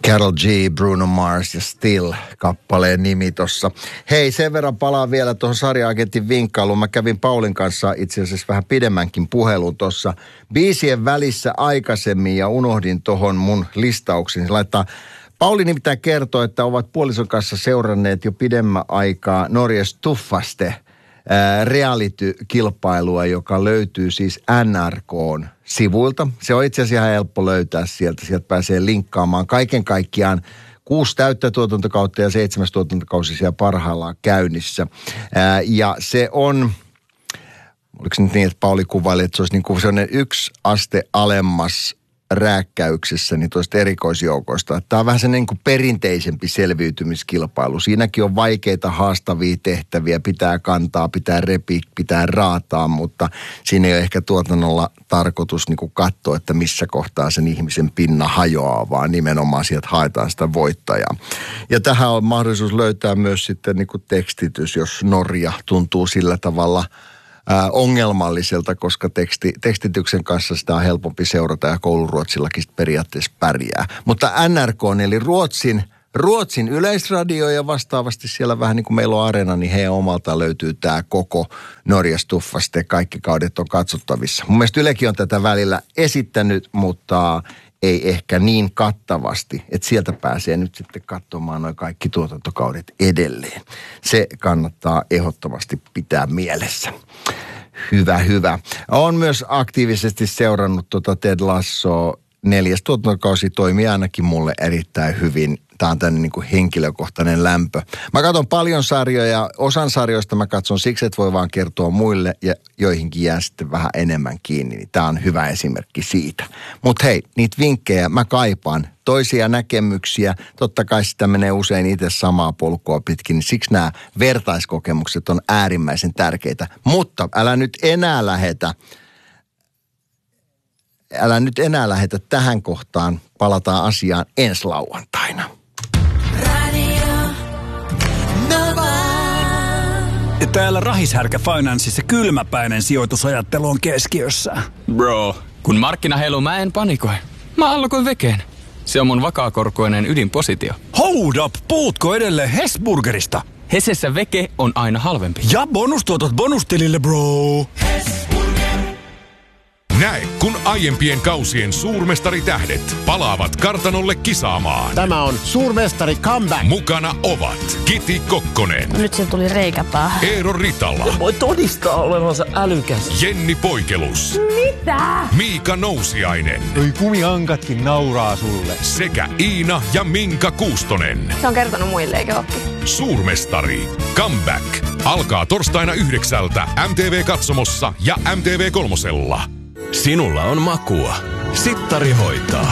Karol G, Bruno Mars ja Still kappaleen nimi tossa. Hei, sen verran palaan vielä tuohon sarja-agentin vinkkailuun. Mä kävin Paulin kanssa itse asiassa vähän pidemmänkin puhelun tuossa biisien välissä aikaisemmin ja unohdin tohon mun listauksen. Pauli nimittäin kertoi, että ovat puolison kanssa seuranneet jo pidemmän aikaa Norges Tuffaste reality-kilpailua, joka löytyy siis NRK:n sivuilta. Se on itse asiassa ihan helppo löytää sieltä. Sieltä pääsee linkkaamaan kaiken kaikkiaan 6 täyttä tuotantokautta ja 7 tuotantokausi siellä parhaillaan käynnissä. Ja se on, oliko se nyt niin, että Pauli kuvaili, että se olisi niin kuin sellainen 1 aste alemmas rääkkäyksessä niin tuosta erikoisjoukoista. Tämä on vähän se niin kuin perinteisempi selviytymiskilpailu. Siinäkin on vaikeita, haastavia tehtäviä. Pitää kantaa, pitää repiä, pitää raataa, mutta siinä ei ole ehkä tuotannolla tarkoitus niin kuin katsoa, että missä kohtaa sen ihmisen pinna hajoaa, vaan nimenomaan sieltä haetaan sitä voittajaa. Ja tähän on mahdollisuus löytää myös sitten niin kuin tekstitys, jos Norja tuntuu sillä tavalla ongelmalliselta, koska tekstityksen kanssa sitä on helpompi seurata ja kouluruotsillakin periaatteessa pärjää. Mutta NRK, eli Ruotsin yleisradio ja vastaavasti siellä vähän niin kuin meillä on Areena, niin heidän omalta löytyy tämä koko Norges Tuffaste. Kaikki kaudet on katsottavissa. Mun mielestä Ylekin on tätä välillä esittänyt, mutta ei ehkä niin kattavasti, että sieltä pääsee nyt sitten katsomaan nuo kaikki tuotantokaudet edelleen. Se kannattaa ehdottomasti pitää mielessä. Hyvä. Olen myös aktiivisesti seurannut Ted Lassoa. 4. tuotantokausi toimii ainakin mulle erittäin hyvin. Tämä on tämmöinen niin kuin henkilökohtainen lämpö. Mä katson paljon sarjoja. Osan sarjoista mä katson siksi, että voi vaan kertoa muille ja joihinkin jää sitten vähän enemmän kiinni. Niin tämä on hyvä esimerkki siitä. Mutta hei, niitä vinkkejä mä kaipaan. Toisia näkemyksiä. Totta kai sitä menee usein itse samaa polkua pitkin. Niin siksi nämä vertaiskokemukset on äärimmäisen tärkeitä. Mutta älä nyt enää lähetä tähän kohtaan. Palataan asiaan ensi lauantaina. Täällä Rahishärkä Financeissa kylmäpäinen sijoitusajattelu on keskiössä. Bro, kun markkina heiluu, mä en panikoi. Mä allokoin vekeen. Se on mun vakaakorkoinen ydinpositio. Hold up, puhutko edelleen Hesburgerista? Hesessä veke on aina halvempi. Ja bonustuotot bonustilille, bro. Näe, kun aiempien kausien suurmestaritähdet palaavat kartanolle kisaamaan. Tämä on suurmestari comeback. Mukana ovat Kiti Kokkonen. Nyt se tuli reikä päähän. Eero Ritala. Voi todistaa olevansa älykäs. Jenni Poikelus. Mitä? Miika Nousiainen. Noi kumiankatkin nauraa sulle. Sekä Iina ja Minka Kuustonen. Se on kertonut muille, eikö ookin? Suurmestari. Comeback. Alkaa torstaina 9 MTV-katsomossa ja MTV3. Sinulla on makua. Sittari hoitaa.